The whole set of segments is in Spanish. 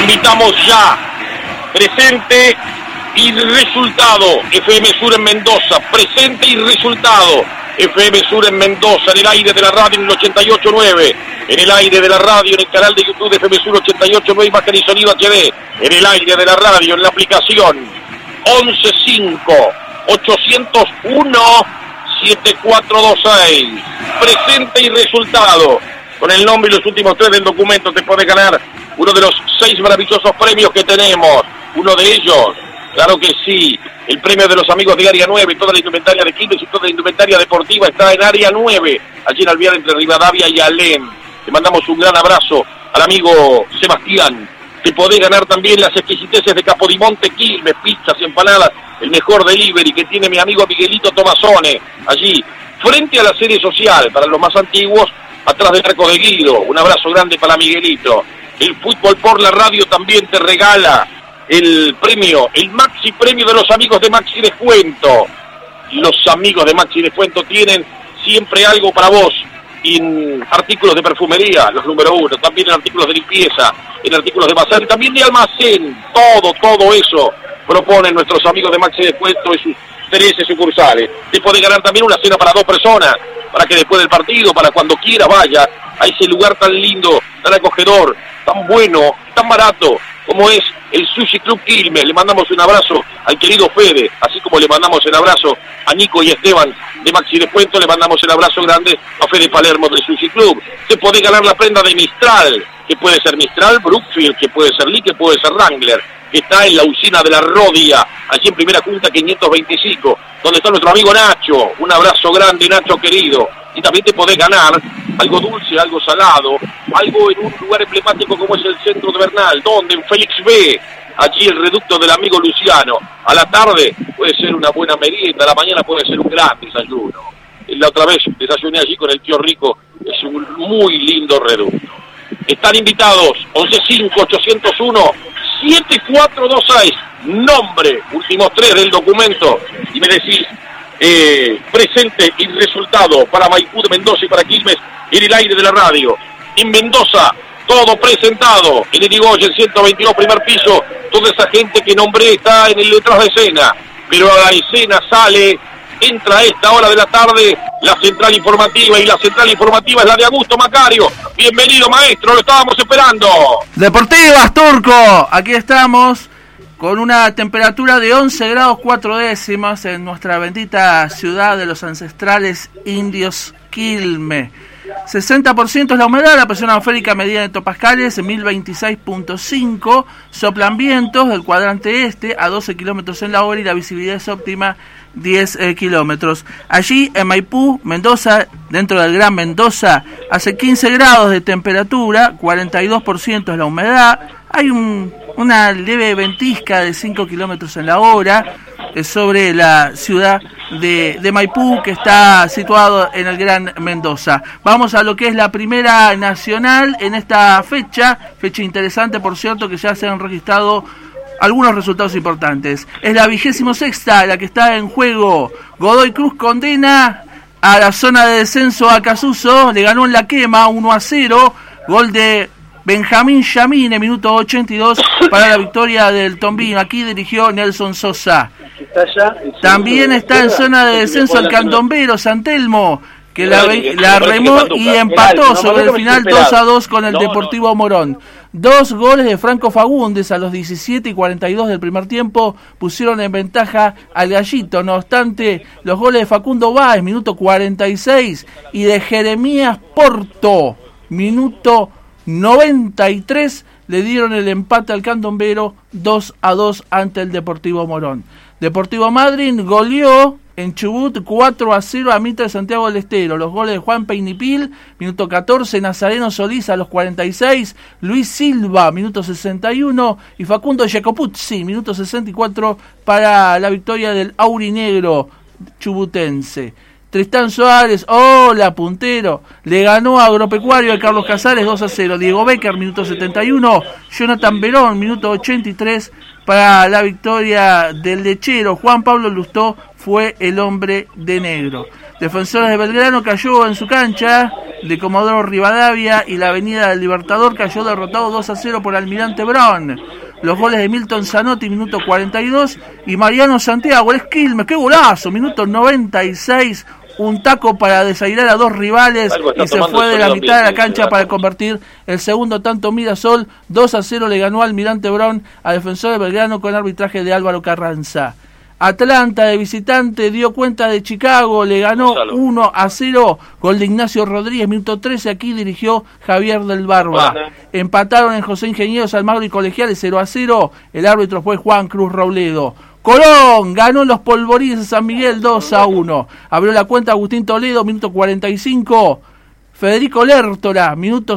Invitamos ya. Presente y resultado. FM Sur en Mendoza. Presente y resultado. FM Sur en Mendoza, en el aire de la radio en el 88.9, en el aire de la radio, en el canal de YouTube de FM Sur 88.9, imagen y sonido HD, en el aire de la radio, en la aplicación 115-801-7426. Presente y resultado. Con el nombre y los últimos 3 del documento te puede ganar uno de los 6 maravillosos premios que tenemos. Uno de ellos, claro que sí, el premio de los amigos de Área 9, toda la indumentaria de Quilmes y toda la indumentaria deportiva está en Área 9, allí en Alvear entre Rivadavia y Alem. Le mandamos un gran abrazo al amigo Sebastián. Te podés ganar también las exquisiteces de Capodimonte Quilmes, pizzas, empanadas, el mejor delivery que tiene mi amigo Miguelito Tomasone, allí, frente a la sede social, para los más antiguos, atrás del Arco de Guido. Un abrazo grande para Miguelito. El Fútbol por la Radio también te regala el premio, el Maxi Premio de los amigos de Maxi Descuento. Los amigos de Maxi Descuento tienen siempre algo para vos, en artículos de perfumería, los número 1, también en artículos de limpieza, en artículos de bazar, también de almacén, todo eso proponen nuestros amigos de Maxi Descuento y sus 13 sucursales. Te podés ganar también una cena para 2 personas, para que después del partido, para cuando quiera vaya a ese lugar tan lindo, tan acogedor, tan bueno, tan barato, como es el Sushi Club Quilmes. Le mandamos un abrazo al querido Fede, así como le mandamos el abrazo a Nico y Esteban de Maxi Descuento, le mandamos el abrazo grande a Fede Palermo del Sushi Club. Se puede ganar la prenda de Mistral, que puede ser Mistral, Brookfield, que puede ser Lee, que puede ser Wrangler, que está en la usina de la Rodia, allí en Primera Junta 525, donde está nuestro amigo Nacho. Un abrazo grande, Nacho querido. Y también te podés ganar algo dulce, algo salado, algo en un lugar emblemático como es el centro de Bernal, donde en Félix B, allí el reducto del amigo Luciano. A la tarde puede ser una buena merienda, a la mañana puede ser un gran desayuno. La otra vez desayuné allí con el tío Rico, es un muy lindo reducto. Están invitados, 115-801-7426, nombre, últimos 3 del documento, y me decís, presente y resultado para Maipú de Mendoza y para Quilmes en el aire de la radio. En Mendoza, todo presentado en el Irigoyen 122, primer piso. Toda esa gente que nombré está en el detrás de escena, pero a la escena sale, entra a esta hora de la tarde la central informativa, y la central informativa es la de Augusto Macario. Bienvenido, maestro, lo estábamos esperando. Deportivas, Turco, aquí estamos con una temperatura de 11 grados 4 décimas en nuestra bendita ciudad de los ancestrales indios Quilmes. 60% es la humedad, la presión atmosférica medida en hectopascales en 1026.5, soplan vientos del cuadrante este a 12 kilómetros en la hora y la visibilidad es óptima 10 kilómetros. Allí en Maipú, Mendoza, dentro del Gran Mendoza, hace 15 grados de temperatura, 42% es la humedad, hay una leve ventisca de 5 kilómetros en la hora sobre la ciudad de Maipú, que está situado en el Gran Mendoza. Vamos a lo que es la primera nacional en esta fecha interesante, por cierto, que ya se han registrado algunos resultados importantes. Es la 26ª la que está en juego. Godoy Cruz condena a la zona de descenso a Casuso, le ganó en la quema 1-0, gol de Benjamín Yamine, minuto 82 para la victoria del Tombino. Aquí dirigió Nelson Sosa. También está en zona de descenso el candombero San Telmo, que la remó y empató sobre el final 2-2 con el Deportivo Morón. 2 goles de Franco Fagundes a los 17 y 42 del primer tiempo pusieron en ventaja al Gallito. No obstante, los goles de Facundo Báez, minuto 46, y de Jeremías Porto, minuto 93, le dieron el empate al candombero 2-2 ante el Deportivo Morón. Deportivo Madryn goleó en Chubut 4-0 a Mitre de Santiago del Estero. Los goles de Juan Peinipil, minuto 14, Nazareno Solís a los 46, Luis Silva, minuto 61, y Facundo Jacopuzzi, minuto 64, para la victoria del aurinegro chubutense. Tristán Suárez, hola puntero, le ganó a Agropecuario de Carlos Casares 2-0. Diego Becker, minuto 71, Jonathan Verón, minuto 83, para la victoria del lechero. Juan Pablo Lustó fue el hombre de negro. Defensores de Belgrano cayó en su cancha de Comodoro Rivadavia y la Avenida del Libertador cayó derrotado 2-0 por Almirante Brown. Los goles de Milton Zanotti, minuto 42, y Mariano Santiago, el Quilmes, qué golazo, minuto 96, un taco para desairar a dos rivales y se fue de la mitad de la cancha para convertir el segundo tanto. Mirasol, 2-0 le ganó Almirante Brown a Defensor de Belgrano con arbitraje de Álvaro Carranza. Atlanta de visitante dio cuenta de Chicago, le ganó 1-0, gol de Ignacio Rodríguez, minuto 13, aquí dirigió Javier del Barba. Empataron en José Ingenieros, Almagro y Colegiales 0-0, el árbitro fue Juan Cruz Robledo. Colón ganó los Polvorines de San Miguel 2-1, abrió la cuenta Agustín Toledo, minuto 45, Federico Lertora, minuto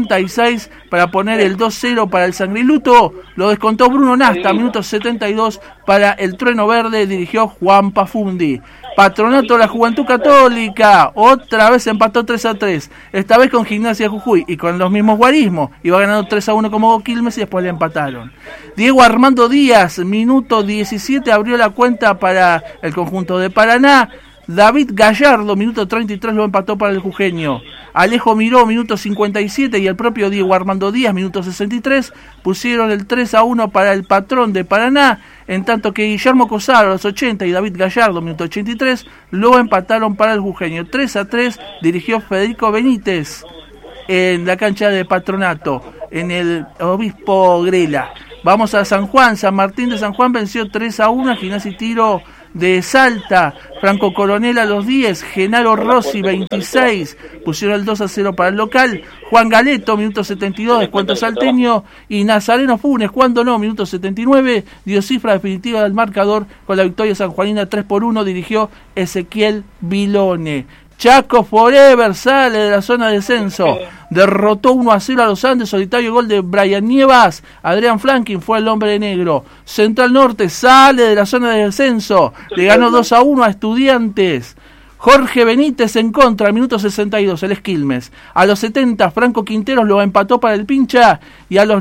66, para poner el 2-0 para el Sangriluto. Lo descontó Bruno Nasta, minuto 72, para el Trueno Verde, dirigió Juan Pafundi. Patronato de la Juventud Católica, otra vez empató 3-3, esta vez con Gimnasia Jujuy y con los mismos guarismos. Iba ganando 3-1 como Quilmes y después le empataron. Diego Armando Díaz, minuto 17, abrió la cuenta para el conjunto de Paraná. David Gallardo, minuto 33, lo empató para el jujeño. Alejo Miró, minuto 57, y el propio Diego Armando Díaz, minuto 63, pusieron el 3-1 para el patrón de Paraná, en tanto que Guillermo Cosaro, a los 80, y David Gallardo, minuto 83, lo empataron para el jujeño. 3-3 dirigió Federico Benítez en la cancha de Patronato, en el Obispo Grela. Vamos a San Juan. San Martín de San Juan venció 3-1 a Gimnasia y Tiro de Salta. Franco Coronel a los 10, Genaro Rossi 26, pusieron el 2-0 para el local. Juan Galeto, minuto 72, descuento salteño, y Nazareno Funes, cuando no, minuto 79, dio cifra definitiva del marcador con la victoria sanjuanina 3-1, dirigió Ezequiel Vilone. Chaco Forever sale de la zona de descenso, derrotó 1-0 a los Andes, solitario gol de Brian Nievas. Adrián Franklin fue el hombre negro. Central Norte sale de la zona de descenso, le ganó 2-1 a Estudiantes. Jorge Benítez en contra, al minuto 62, el Quilmes. A los 70, Franco Quinteros lo empató para el Pincha, y a los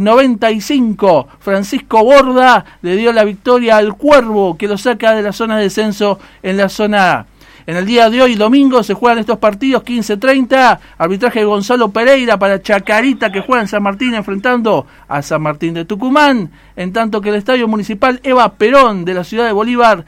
95, Francisco Borda le dio la victoria al Cuervo, que lo saca de la zona de descenso en la zona A. En el día de hoy, domingo, se juegan estos partidos, 15:30, arbitraje de Gonzalo Pereira para Chacarita, que juega en San Martín enfrentando a San Martín de Tucumán, en tanto que el Estadio Municipal Eva Perón de la Ciudad de Bolívar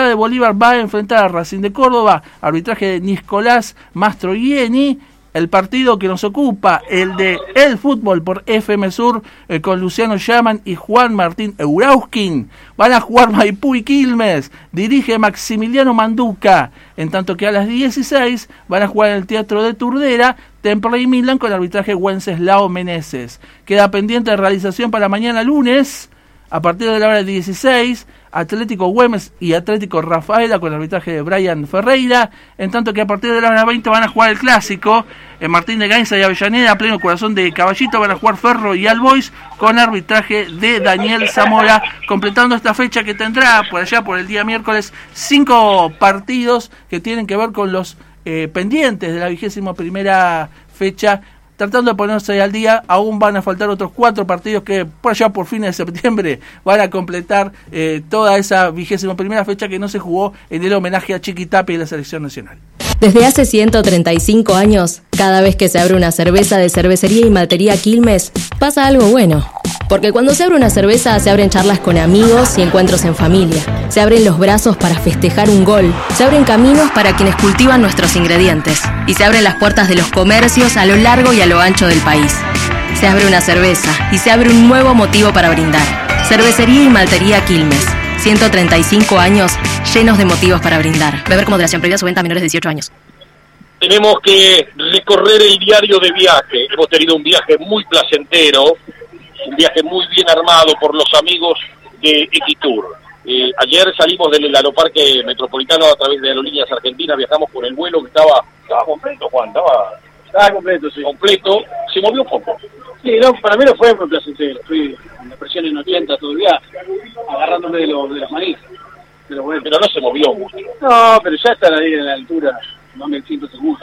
va a enfrentar a Racing de Córdoba, arbitraje de Nicolás Mastroianni. El partido que nos ocupa, el de El Fútbol por FM Sur, con Luciano Yaman y Juan Martín Eurauskin. Van a jugar Maipú y Quilmes, dirige Maximiliano Manduca, en tanto que a las 16 van a jugar en el Teatro de Turdera, Temple y Milan, con arbitraje Wenceslao Meneses. Queda pendiente de realización para mañana lunes, a partir de la hora 16, Atlético Güemes y Atlético Rafaela con el arbitraje de Brian Ferreira, en tanto que a partir de la hora 20 van a jugar el clásico en Martín de Gainza y Avellaneda, a pleno corazón de Caballito, van a jugar Ferro y All Boys con arbitraje de Daniel Zamora, completando esta fecha que tendrá por allá por el día miércoles 5 partidos que tienen que ver con los pendientes de la 21ª fecha. Tratando de ponerse al día, aún van a faltar otros 4 partidos que por allá por fines de septiembre van a completar toda esa 21ª fecha que no se jugó en el homenaje a Chiquitapia y la selección nacional. Desde hace 135 años, cada vez que se abre una cerveza de Cervecería y Maltería Quilmes, pasa algo bueno. Porque cuando se abre una cerveza, se abren charlas con amigos y encuentros en familia. Se abren los brazos para festejar un gol. Se abren caminos para quienes cultivan nuestros ingredientes. Y se abren las puertas de los comercios a lo largo y a lo ancho del país. Se abre una cerveza y se abre un nuevo motivo para brindar. Cervecería y Maltería Quilmes. 135 años llenos de motivos para brindar. Beber con moderación, prohibida su venta a menores de 18 años. Tenemos que recorrer el diario de viaje. Hemos tenido un viaje muy placentero, un viaje muy bien armado por los amigos de Equitour. Ayer salimos del aeroparque metropolitano a través de Aerolíneas Argentinas, viajamos con el vuelo que estaba completo, Juan, estaba completo, sí. Completo, se movió poco. Sí, no, para mí no fue muy placentero, fui en la presión en 80 todo el viaje, agarrándome de las manijas. Pero bueno. Pero no se movió mucho. No, pero ya está ahí en la altura, no me siento seguro.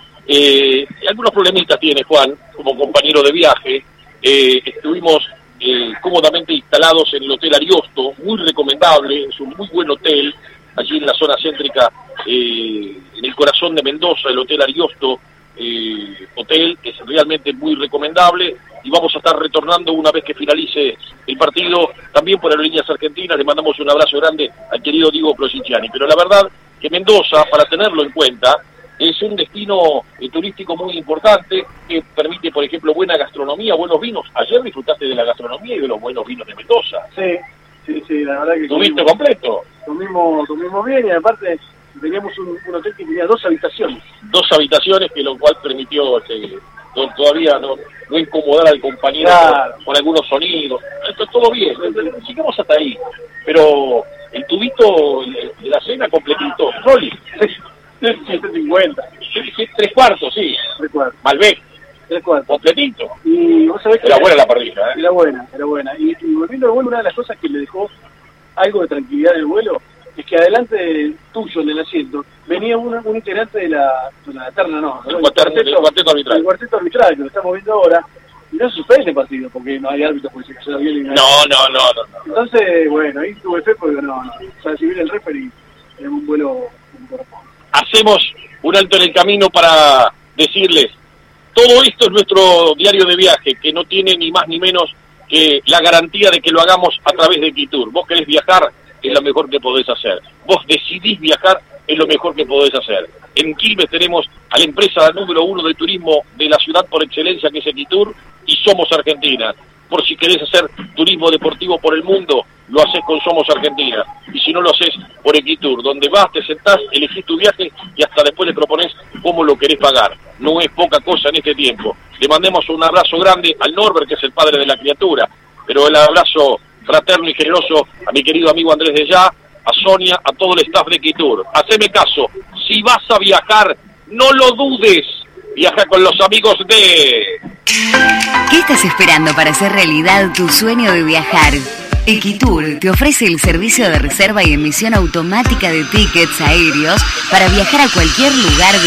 Algunos problemitas tiene Juan, como compañero de viaje. Estuvimos cómodamente instalados en el Hotel Ariosto, muy recomendable, es un muy buen hotel, allí en la zona céntrica, en el corazón de Mendoza, el Hotel Ariosto, hotel que es realmente muy recomendable, y vamos a estar retornando una vez que finalice el partido, también por Aerolíneas Argentinas. Le mandamos un abrazo grande al querido Diego Closiciani. Pero la verdad que Mendoza, para tenerlo en cuenta, es un destino turístico muy importante, que permite, por ejemplo, buena gastronomía, buenos vinos. Ayer disfrutaste de la gastronomía y de los buenos vinos de Mendoza. Sí, la verdad que... ¿Tuviste completo? Comimos bien, y aparte teníamos un hotel que tenía 2 habitaciones. 2 habitaciones, que lo cual permitió todavía no incomodar al compañero con algunos sonidos. Esto es todo bien, sigamos hasta ahí. Pero el tubito de la cena completito, Rolly. 750. 3/4, sí. 3/4. Malbec. 3/4. Completito. Y vos sabés que... Era buena la parrilla, Era buena. Y volviendo al vuelo, una de las cosas que me dejó algo de tranquilidad del vuelo es que adelante tuyo en el asiento venía un integrante de la terna, el cuarteto arbitral. El cuarteto arbitral, que lo estamos viendo ahora, y no se suspende el partido porque no hay árbitros, porque se queda bien. No. Entonces, bueno, ahí tuve fe porque no. O sea, si viene el referee en un vuelo corresponde. Hacemos un alto en el camino para decirles, todo esto es nuestro diario de viaje, que no tiene ni más ni menos que la garantía de que lo hagamos a través de Equitur. Vos querés viajar, es lo mejor que podés hacer. Vos decidís viajar, es lo mejor que podés hacer. En Quilmes tenemos a la empresa número 1 de turismo de la ciudad por excelencia, que es Equitur, y Somos Argentina. Por si querés hacer turismo deportivo por el mundo, lo haces con Somos Argentina. Y si no lo haces por Equitur, donde vas, te sentás, elegís tu viaje y hasta después le proponés cómo lo querés pagar. No es poca cosa en este tiempo. Le mandemos un abrazo grande al Norbert, que es el padre de la criatura, pero el abrazo fraterno y generoso a mi querido amigo Andrés de Ya, a Sonia, a todo el staff de Equitur. Haceme caso, si vas a viajar, no lo dudes, viaja con los amigos de... ¿Qué estás esperando para hacer realidad tu sueño de viajar? Equitur te ofrece el servicio de reserva y emisión automática de tickets aéreos para viajar a cualquier lugar